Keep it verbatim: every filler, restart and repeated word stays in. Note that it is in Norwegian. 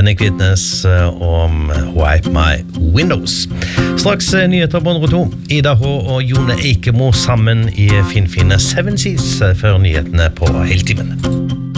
Henrik Vidnes om Wipe My Windows. Straks nyheter på hundre og to. Ida H. og Jone Eikemo sammen i finfine Seven Seas før nyhetene på heltimen.